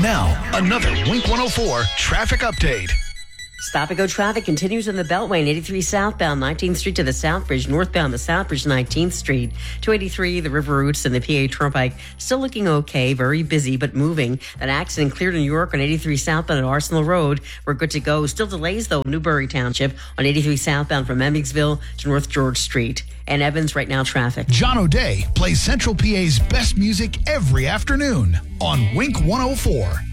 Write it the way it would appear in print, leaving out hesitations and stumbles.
Now, another Wink 104 traffic update. Stop-and-go traffic continues in the Beltway, 83 southbound 19th Street to the South Bridge, northbound the South Bridge 19th Street, 283 the River Routes and the PA Turnpike. Still looking okay, very busy but moving. That accident cleared in New York on 83 southbound at Arsenal Road. We're good to go. Still delays though, Newbury Township on 83 southbound from Emmetsville to North George Street. And Evans, right now traffic. John O'Day plays Central PA's best music every afternoon on Wink 104.